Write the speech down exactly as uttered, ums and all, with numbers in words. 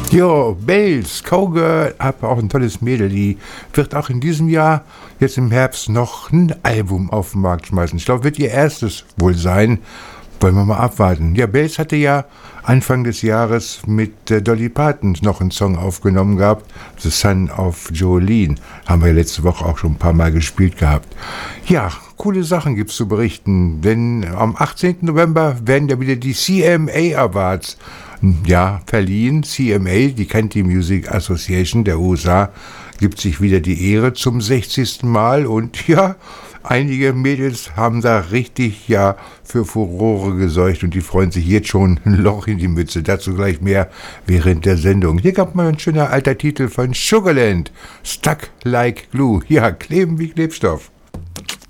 Jo, Bells, Cowgirl, hab auch ein tolles Mädel, die wird auch in diesem Jahr, jetzt im Herbst, noch ein Album auf den Markt schmeißen. Ich glaube, wird ihr erstes wohl sein. Wollen wir mal abwarten. Ja, Bells hatte ja Anfang des Jahres mit äh, Dolly Parton noch einen Song aufgenommen gehabt, The Son of Jolene. Haben wir ja letzte Woche auch schon ein paar Mal gespielt gehabt. Ja, coole Sachen gibt's zu berichten, denn am achtzehnten November werden ja wieder die C M A Awards ja, verliehen. C M A, die Country Music Association der U S A, gibt sich wieder die Ehre zum sechzigsten Mal und ja, einige Mädels haben da richtig ja für Furore gesorgt und die freuen sich jetzt schon ein Loch in die Mütze. Dazu gleich mehr während der Sendung. Hier kommt mal ein schöner alter Titel von Sugarland, Stuck Like Glue. Ja, kleben wie Klebstoff.